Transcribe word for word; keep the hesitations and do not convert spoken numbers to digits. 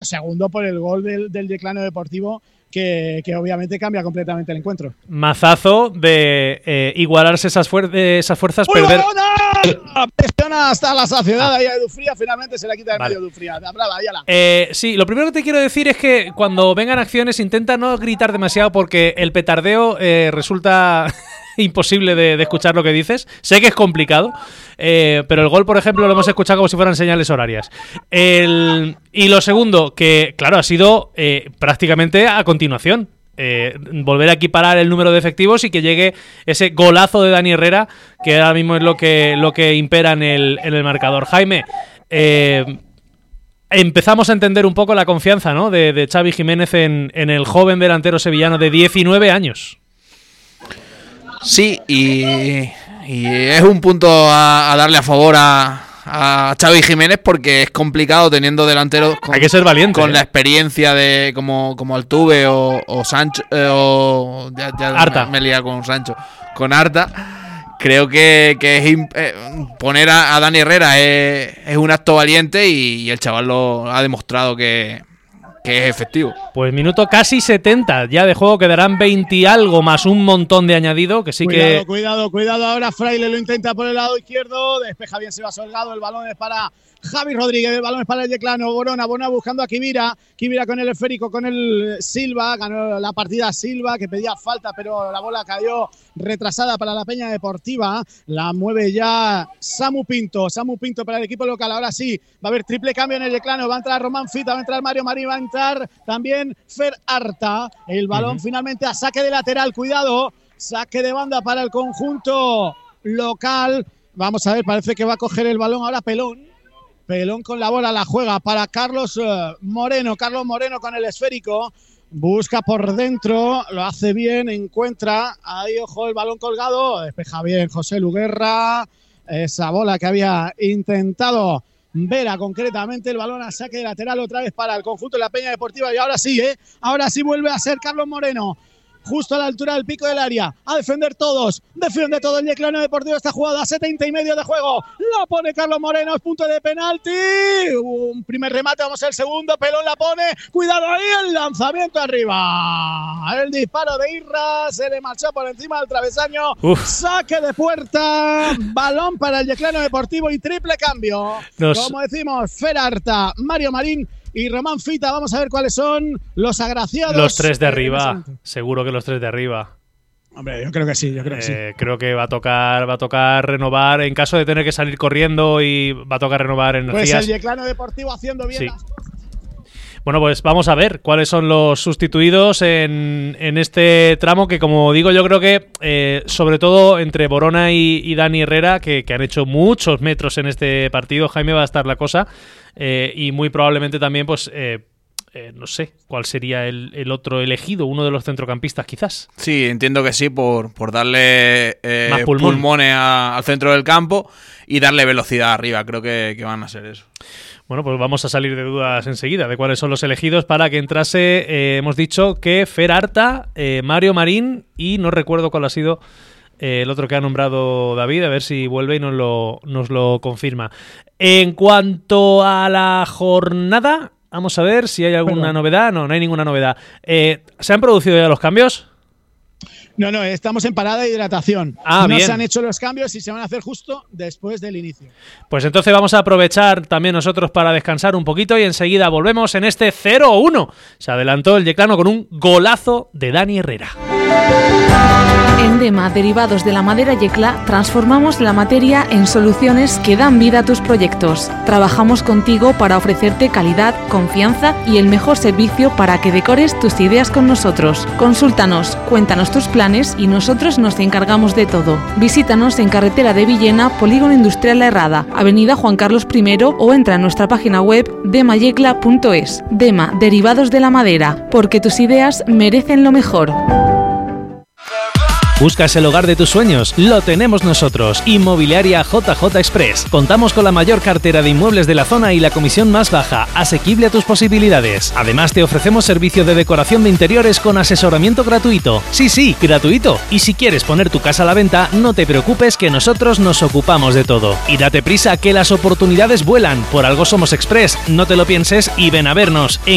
segundo por el gol del, del Yeclano Deportivo, que, que obviamente cambia completamente el encuentro. Mazazo de eh, igualarse esas, fuer- esas fuerzas, ¡Uy, perder... Presiona hasta la saciedad ahí a Edu Fría, finalmente se la quita de Vale. medio Edu Fría. Brava, Ayala. Eh, sí, lo primero que te quiero decir es que cuando vengan acciones intenta no gritar demasiado porque el petardeo eh, resulta imposible de, de escuchar lo que dices. Sé que es complicado, eh, pero el gol, por ejemplo, lo hemos escuchado como si fueran señales horarias. El, y lo segundo, que claro, ha sido eh, prácticamente a continuación. Eh, volver a equiparar el número de efectivos y que llegue ese golazo de Dani Herrera, que ahora mismo es lo que, lo que impera en el, en el marcador. Jaime, eh, empezamos a entender un poco la confianza, ¿no?, de, de Xavi Jiménez en, en el joven delantero sevillano de diecinueve años. Sí, y, y es un punto a, a darle a favor a, a Xavi Jiménez, porque es complicado teniendo delanteros con, Hay que ser valiente, con ¿eh? la experiencia de como, como Altuve o, o Sancho eh, o ya, ya Arta. Me, me he liado con Sancho, con Arta. Creo que, que es imp- eh, poner a, a Dani Herrera es, es un acto valiente, y, y el chaval lo ha demostrado que, que es efectivo. Pues minuto casi setenta ya de juego, quedarán veinte y algo más un montón de añadido, que sí cuidado, que... Cuidado, cuidado, ahora Fraile lo intenta por el lado izquierdo, despeja bien Sebas Holgado, el balón es para Javi Rodríguez, el balón es para el Yeclano, Borona, Borona buscando a Kibira, Kibira con el esférico, con el Silva, ganó la partida Silva, que pedía falta, pero la bola cayó retrasada para la Peña Deportiva, la mueve ya Samu Pinto, Samu Pinto para el equipo local, ahora sí, va a haber triple cambio en el Yeclano, va a entrar Román Fita, va a entrar Mario Marín, va a entrar también Fer Arta, el balón uh-huh. finalmente a saque de lateral, cuidado, saque de banda para el conjunto local, vamos a ver, parece que va a coger el balón ahora Pelón, Pelón con la bola, la juega para Carlos uh, Moreno, Carlos Moreno con el esférico, busca por dentro, lo hace bien, encuentra, ahí ojo el balón colgado, despeja bien José Luguerra, esa bola que había intentado Vera concretamente, el balón a saque de lateral otra vez para el conjunto de la Peña Deportiva, y ahora sí, ¿eh? ahora sí vuelve a ser Carlos Moreno, justo a la altura del pico del área, a defender todos, defiende todo el Yeclano Deportivo esta jugada, setenta y medio de juego, la pone Carlos Moreno, es punto de penalti, un primer remate, vamos al segundo, Pelón la pone, cuidado ahí, el lanzamiento arriba, el disparo de Irra, se le marchó por encima del travesaño, Uf. saque de puerta, balón para el Yeclano Deportivo y triple cambio, Nos... como decimos, Fer Arta, Mario Marín y Román Fita, vamos a ver cuáles son los agraciados. Los tres de arriba, seguro que los tres de arriba. Hombre, yo creo que sí, yo creo que sí. Eh, creo que va a tocar, va a tocar renovar en caso de tener que salir corriendo, y va a tocar renovar energías. Pues el Yeclano Deportivo haciendo bien sí. las cosas. Bueno, pues vamos a ver cuáles son los sustituidos en, en este tramo, que como digo, yo creo que eh, sobre todo entre Borona y, y Dani Herrera, que, que han hecho muchos metros en este partido, Jaime, va a estar la cosa, eh, y muy probablemente también, pues, eh, eh, no sé, cuál sería el, el otro elegido, uno de los centrocampistas quizás. Sí, entiendo que sí, por, por darle eh, Más pulmón. pulmones a, al centro del campo y darle velocidad arriba, creo que, que van a ser eso. Bueno, pues vamos a salir de dudas enseguida de cuáles son los elegidos para que entrase, eh, hemos dicho que Fer Arta, eh, Mario Marín y no recuerdo cuál ha sido eh, el otro que ha nombrado David, a ver si vuelve y nos lo, nos lo confirma. En cuanto a la jornada, vamos a ver si hay alguna Perdón. novedad. No, no hay ninguna novedad. Eh, ¿Se han producido ya los cambios? No, no, estamos en parada de hidratación. Ah, no bien. se han hecho los cambios y se van a hacer justo después del inicio. Pues entonces vamos a aprovechar también nosotros para descansar un poquito y enseguida volvemos en este cero uno. Se adelantó el Yeclano con un golazo de Dani Herrera. En Dema, derivados de la madera Yecla, transformamos la materia en soluciones que dan vida a tus proyectos. Trabajamos contigo para ofrecerte calidad, confianza y el mejor servicio para que decores tus ideas con nosotros. Consúltanos, cuéntanos tus planes y nosotros nos encargamos de todo. Visítanos en carretera de Villena, Polígono Industrial La Herrada, Avenida Juan Carlos primero, o entra en nuestra página web dema yecla punto es. Dema, derivados de la madera, porque tus ideas merecen lo mejor. ¿Buscas el hogar de tus sueños? Lo tenemos nosotros. Inmobiliaria J J Express. Contamos con la mayor cartera de inmuebles de la zona y la comisión más baja, asequible a tus posibilidades. Además, te ofrecemos servicio de decoración de interiores con asesoramiento gratuito. Sí, sí, gratuito. Y si quieres poner tu casa a la venta, no te preocupes que nosotros nos ocupamos de todo. Y date prisa que las oportunidades vuelan. Por algo somos Express. No te lo pienses y ven a vernos. En